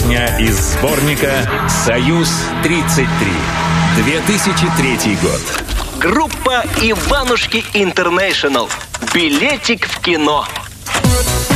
Песня из сборника «Союз-33». 2003 год. Группа «Иванушки Интернешнл». Билетик в кино.